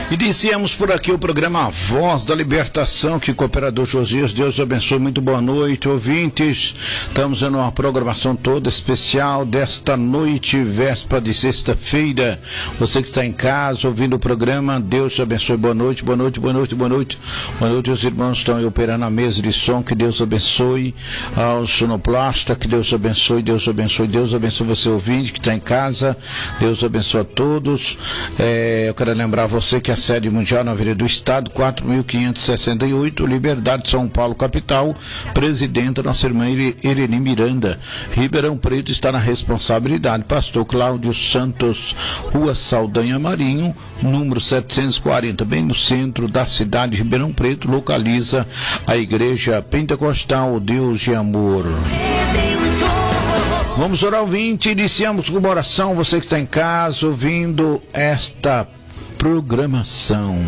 Iniciamos por aqui o programa Voz da Libertação, que cooperador Josias, Deus abençoe, muito boa noite, ouvintes. Estamos em uma programação toda especial desta noite, véspera de sexta-feira. Você que está em casa ouvindo o programa, Deus abençoe, boa noite, boa noite, boa noite, boa noite. Boa noite, os irmãos que estão aí operando a mesa de som, que Deus abençoe. Ao sonoplasta, que Deus abençoe, Deus abençoe, Deus abençoe você ouvinte que está em casa, Deus abençoe a todos. Eu quero lembrar você que a sede mundial na Avenida do Estado, 4.568, Liberdade, São Paulo, capital. Presidenta, nossa irmã Irene Miranda. Ribeirão Preto está na responsabilidade. Pastor Cláudio Santos, Rua Saldanha Marinho, número 740, bem no centro da cidade de Ribeirão Preto, localiza a Igreja Pentecostal Deus de Amor. Vamos orar, ouvinte. Iniciamos com uma oração. Você que está em casa ouvindo esta programação.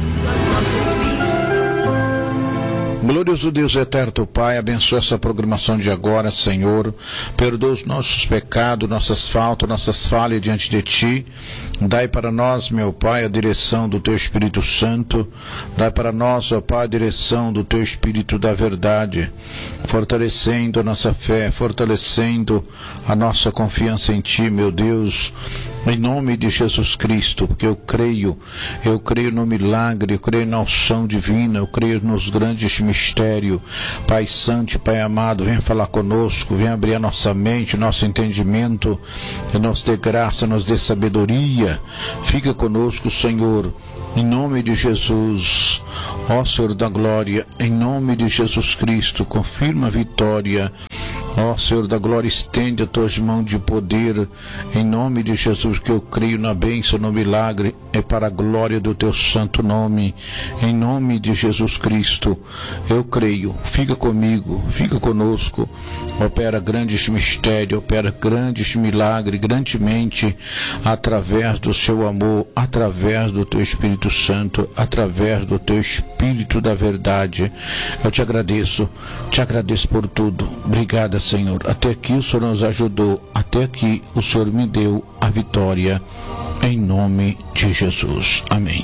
Glorioso Deus eterno, Pai, abençoa essa programação de agora, Senhor. Perdoa os nossos pecados, nossas faltas, nossas falhas diante de Ti. Dai para nós, meu Pai, a direção do Teu Espírito Santo. Dai para nós, ó Pai, a direção do Teu Espírito da verdade, fortalecendo a nossa fé, fortalecendo a nossa confiança em Ti, meu Deus. Em nome de Jesus Cristo, porque eu creio no milagre, eu creio na unção divina, eu creio nos grandes mistérios. Pai Santo, Pai amado, venha falar conosco, venha abrir a nossa mente, nosso entendimento, e nos dê graça, nos dê sabedoria. Fica conosco, Senhor, em nome de Jesus. Ó Senhor da glória, em nome de Jesus Cristo, confirma a vitória. Ó Senhor da glória, estende as tuas mãos de poder, em nome de Jesus, que eu creio na bênção, no milagre, é para a glória do teu santo nome, em nome de Jesus Cristo, eu creio. Fica comigo, fica conosco, opera grandes mistérios, opera grandes milagres, grandemente, através do seu amor, através do teu Espírito Santo, através do teu Espírito da verdade. Eu te agradeço por tudo. Obrigada, Senhor. Até aqui o Senhor nos ajudou, até aqui o Senhor me deu a vitória, em nome de Jesus. Amém.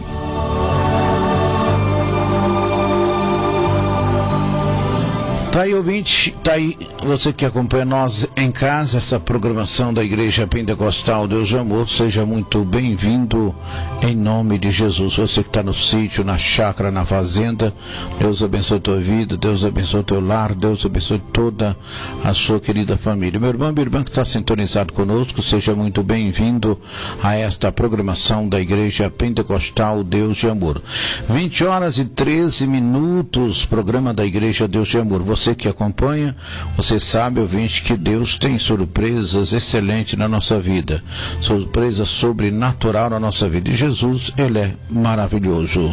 Tá aí, ouvinte, tá aí você que acompanha nós em casa, essa programação da Igreja Pentecostal Deus de Amor, seja muito bem-vindo em nome de Jesus. Você que está no sítio, na chácara, na fazenda, Deus abençoe a tua vida, Deus abençoe o teu lar, Deus abençoe toda a sua querida família. Meu irmão, minha irmã que está sintonizado conosco, seja muito bem-vindo a esta programação da Igreja Pentecostal Deus de Amor. 20h13, programa da Igreja Deus de Amor. Você que acompanha, você sabe, ouvinte, que Deus tem surpresas excelentes na nossa vida, surpresa sobrenatural na nossa vida, e Jesus, Ele é maravilhoso.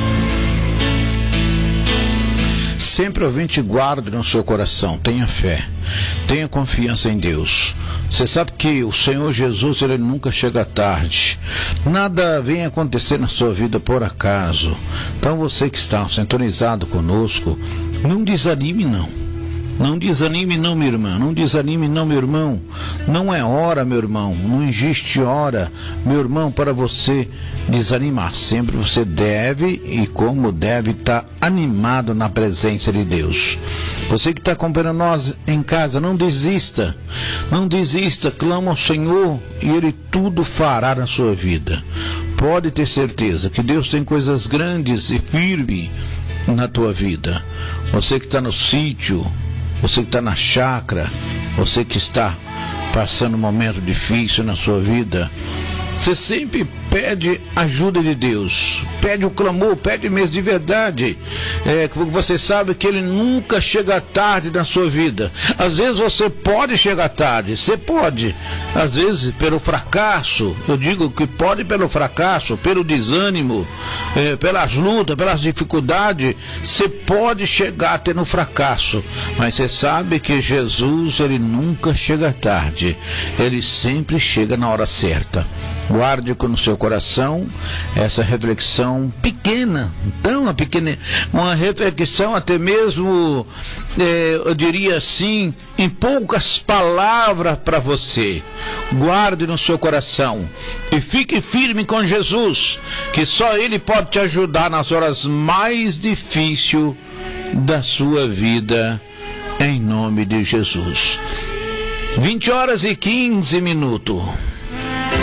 Sempre, ouvinte, guarde no seu coração, tenha fé, tenha confiança em Deus. Você sabe que o Senhor Jesus, Ele nunca chega tarde. Nada vem acontecer na sua vida por acaso. Então você que está sintonizado conosco, não desanime não. Não desanime não, minha irmã. Não desanime não, meu irmão. Não é hora, meu irmão. Não existe hora, meu irmão, para você desanimar. Sempre você deve, e como deve, estar animado na presença de Deus. Você que está acompanhando nós em casa, não desista. Não desista. Clama ao Senhor e Ele tudo fará na sua vida. Pode ter certeza que Deus tem coisas grandes e firmes na tua vida. Você que está no sítio, você que está na chácara, você que está passando um momento difícil na sua vida, você sempre pede ajuda de Deus, pede o clamor, pede mesmo de verdade, porque você sabe que Ele nunca chega tarde na sua vida. Às vezes você pode chegar tarde, você pode, às vezes pelo fracasso, eu digo que pode pelo fracasso, pelo desânimo, pelas lutas, pelas dificuldades, você pode chegar até no fracasso, mas você sabe que Jesus, Ele nunca chega tarde, Ele sempre chega na hora certa. Guarde no seu coração essa reflexão pequena, uma reflexão até mesmo, eu diria assim, em poucas palavras para você. Guarde no seu coração e fique firme com Jesus, que só Ele pode te ajudar nas horas mais difíceis da sua vida, em nome de Jesus. 20 horas e 15 minutos.